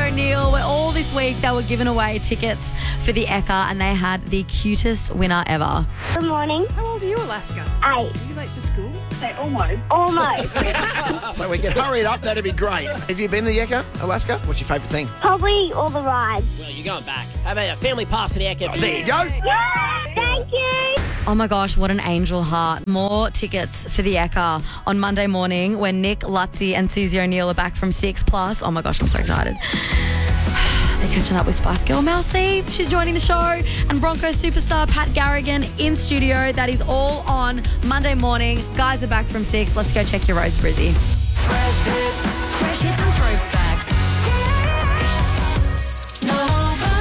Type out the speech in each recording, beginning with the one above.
O'Neill, where all this week they were giving away tickets for the Ekka, and they had the cutest winner ever. Good morning. How old are you, Alaska? 8. Are you late for school? Almost. So we can hurry it up, that'd be great. Have you been to the Ekka, Alaska? What's your favourite thing? Probably all the rides. Well, you're going back. How about a family pass to the Ekka? There you go. Yeah, thank you. Oh my gosh, what an angel heart. More tickets for the Ekka on Monday morning when Nick, Lutzi and Susie O'Neill are back from 6+. Oh my gosh, I'm so excited. They're catching up with Spice Girl Mel C. She's joining the show. And Broncos superstar Pat Garrigan in studio. That is all on Monday morning. Guys are back from 6. Let's go check your roads, Brizzy. Fresh hits and throwbacks. Nova.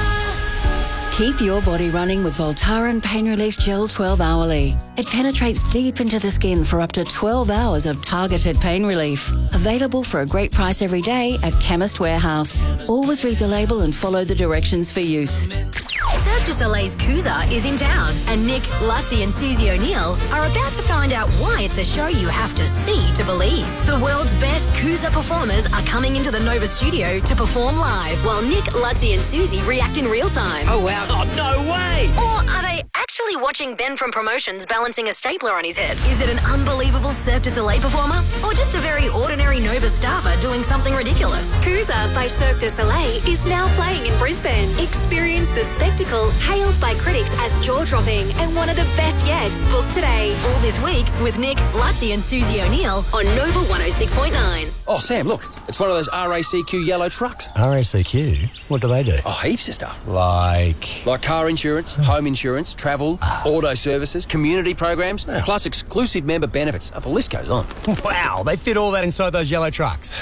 Keep your body running with Voltaren Pain Relief Gel 12 hourly. It penetrates deep into the skin for up to 12 hours of targeted pain relief. Available for a great price every day at Chemist Warehouse. Always read the label and follow the directions for use. Cirque du Soleil's Coosa is in town, and Nick, Lutzi and Susie O'Neill are about to find out why it's a show you have to see to believe. The world's best Coosa performers are coming into the Nova studio to perform live, while Nick, Lutzi and Susie react in real time. Oh, wow. Oh, no way. Or are they actually watching Ben from Promotions balancing a stapler on his head? Is it an unbelievable Cirque du Soleil performer, or just a very ordinary Nova staffer doing something ridiculous? Coosa by Cirque du Soleil is now playing in Brisbane. Experience the spectacle hailed by critics as jaw-dropping and one of the best yet. Book today. All this week with Nick, Lutzi and Susie O'Neill on Nova 106.9. Oh, Sam, look. It's one of those RACQ yellow trucks. RACQ? What do they do? Oh, heaps of stuff. Like Car insurance, home insurance, travel, auto services, community programs, plus exclusive member benefits. The list goes on. Wow, they fit all that inside those yellow trucks.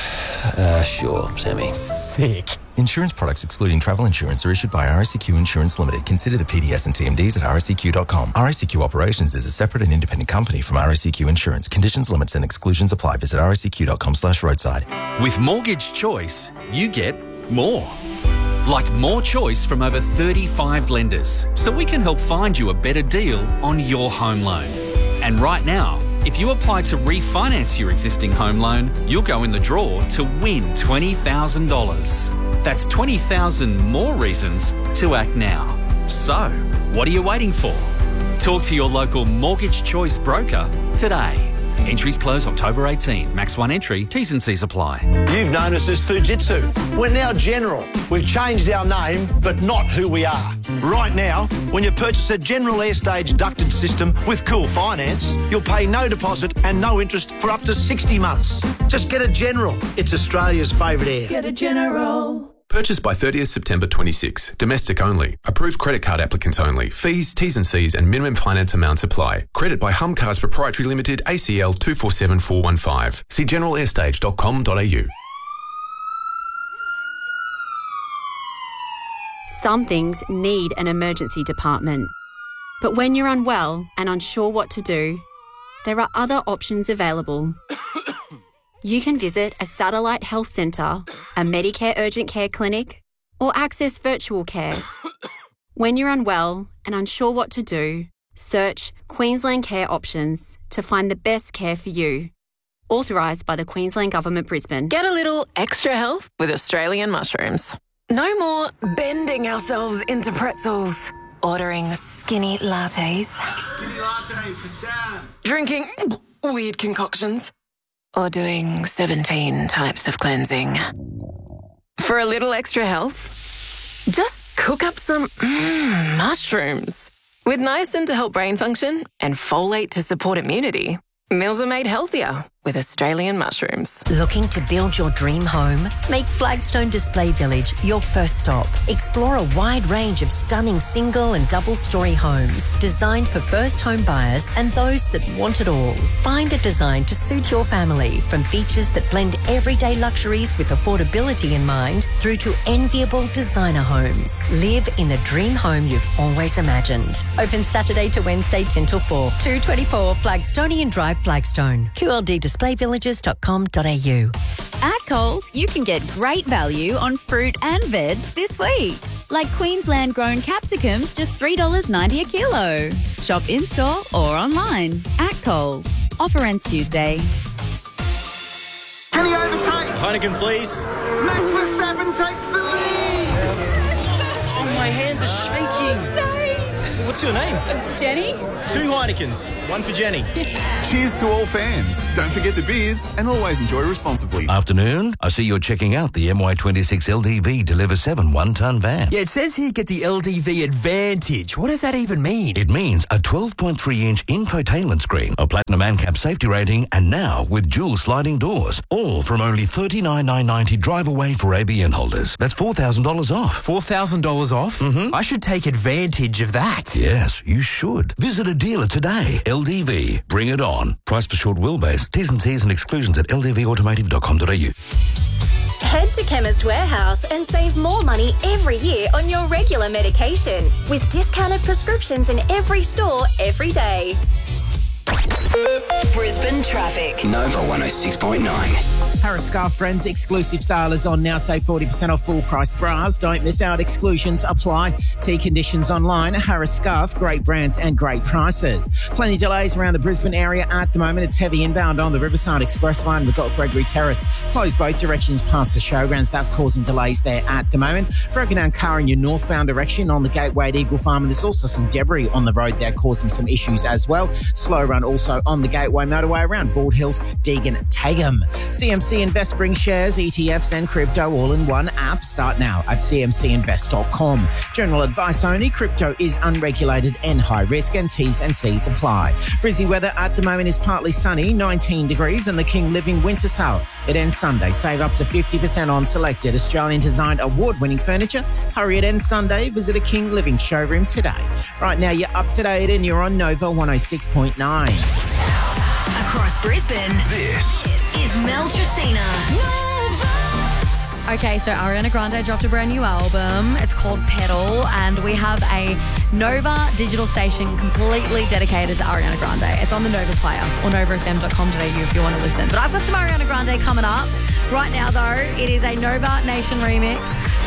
Sure, Sammy. Sick. Insurance products excluding travel insurance are issued by RACQ Insurance Limited. Consider the PDS and TMDs at racq.com. RACQ Operations is a separate and independent company from RACQ Insurance. Conditions, limits and exclusions apply. Visit racq.com/roadside. With Mortgage Choice, you get more. Like more choice from over 35 lenders, so we can help find you a better deal on your home loan. And right now, if you apply to refinance your existing home loan, you'll go in the draw to win $20,000. That's 20,000 more reasons to act now. So, what are you waiting for? Talk to your local Mortgage Choice broker today. Entries close October 18. Max 1 entry. T's and C's apply. You've known us as Fujitsu. We're now General. We've changed our name, but not who we are. Right now, when you purchase a General Airstage ducted system with Cool Finance, you'll pay no deposit and no interest for up to 60 months. Just get a General. It's Australia's favourite air. Get a General. Purchased by 30th September 26. Domestic only. Approved credit card applicants only. Fees, T's and C's and minimum finance amounts apply. Credit by Humcars Proprietary Limited, ACL 247415. See generalairstage.com.au. Some things need an emergency department. But when you're unwell and unsure what to do, there are other options available. You can visit a satellite health centre, a Medicare urgent care clinic, or access virtual care. When you're unwell and unsure what to do, search Queensland Care Options to find the best care for you. Authorised by the Queensland Government, Brisbane. Get a little extra health with Australian mushrooms. No more bending ourselves into pretzels, ordering skinny lattes, Skinny latte for Sam. drinking weird concoctions, or doing 17 types of cleansing. For a little extra health, just cook up some mushrooms. With niacin to help brain function and folate to support immunity, meals are made healthier with Australian mushrooms. Looking to build your dream home? Make Flagstone Display Village your first stop. Explore a wide range of stunning single and double-storey homes designed for first home buyers and those that want it all. Find a design to suit your family, from features that blend everyday luxuries with affordability in mind through to enviable designer homes. Live in the dream home you've always imagined. Open Saturday to Wednesday 10 till 4. 224 Flagstonian Drive, Flagstone. QLDdisplayvillages.com.au. At Coles, you can get great value on fruit and veg this week. Like Queensland grown capsicums, just $3.90 a kilo. Shop in-store or online. At Coles. Offer ends Tuesday. Can he overtake? Heineken, please. Max Verstappen takes the lead. What's your name? Jenny? 2 Heinekens. 1 for Jenny. Cheers to all fans. Don't forget the beers and always enjoy responsibly. Afternoon. I see you're checking out the MY26 LDV Deliver 7 one-ton van. Yeah, it says here get the LDV Advantage. What does that even mean? It means a 12.3-inch infotainment screen, a platinum ANCAP safety rating, and now with dual sliding doors. All from only $39,990 drive away for ABN holders. That's $4,000 off. $4,000 off? Mm-hmm. I should take advantage of that. Yes, you should. Visit a dealer today. LDV. Bring it on. Price for short wheelbase. T's and C's and exclusions at ldvautomotive.com.au. Head to Chemist Warehouse and save more money every year on your regular medication with discounted prescriptions in every store every day. Brisbane traffic. Nova 106.9. Harris Scarf Friends exclusive sale is on now. Save 40% off full price bras. Don't miss out. Exclusions apply. See conditions online. Harris Scarf, great brands and great prices. Plenty of delays around the Brisbane area at the moment. It's heavy inbound on the Riverside Expressway, and we've got Gregory Terrace closed both directions past the showgrounds. That's causing delays there at the moment. Broken down car in your northbound direction on the Gateway at Eagle Farm, and there's also some debris on the road there causing some issues as well. Slow run also on the Gateway motorway around Bald Hills, Deagon, Tagum. CMC Invest brings shares, ETFs and crypto all in one app. Start now at cmcinvest.com. General advice only. Crypto is unregulated and high risk, and T's and C's apply. Brizzy weather at the moment is partly sunny, 19 degrees, and the King Living winter sale. It ends Sunday. Save up to 50% on selected Australian designed award-winning furniture. Hurry, it ends Sunday. Visit a King Living showroom today. Right now you're up to date and you're on Nova 106.9. Across Brisbane, this is Mel Tracina. Okay, so Ariana Grande dropped a brand new album. It's called Pedal, and we have a Nova digital station completely dedicated to Ariana Grande. It's on the Nova player or novafm.com.au if you want to listen. But I've got some Ariana Grande coming up. Right now, though, it is a Nova Nation remix